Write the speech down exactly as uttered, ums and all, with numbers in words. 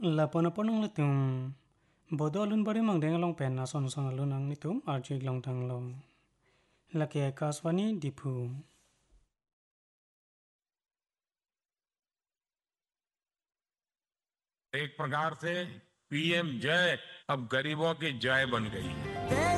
Lapon pon ang litum. Bodo alun bari mang deng long pen na son son alun ang litum arjig long tang long. Laki kaswani dipu. एक प्रकार से PM जय अब गरीबों की जय बन गई है।